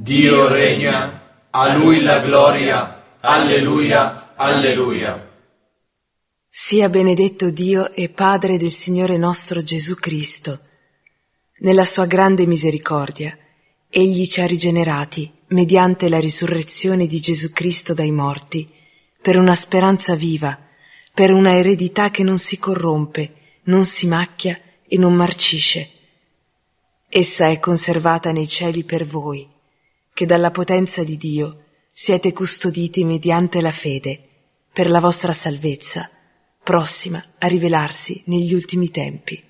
Dio regna, a Lui la gloria, alleluia, alleluia. Sia benedetto Dio e Padre del Signore nostro Gesù Cristo. Nella sua grande misericordia, Egli ci ha rigenerati mediante la risurrezione di Gesù Cristo dai morti, per una speranza viva, per una eredità che non si corrompe, non si macchia e non marcisce. Essa è conservata nei cieli per voi, che dalla potenza di Dio siete custoditi mediante la fede, per la vostra salvezza, prossima a rivelarsi negli ultimi tempi.